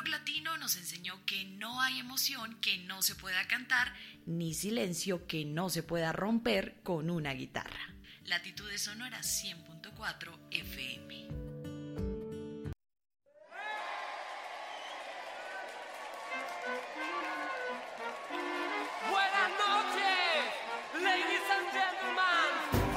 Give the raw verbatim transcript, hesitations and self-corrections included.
Latino nos enseñó que no hay emoción que no se pueda cantar, ni silencio que no se pueda romper con una guitarra. Latitudes Sonoras cien punto cuatro F M.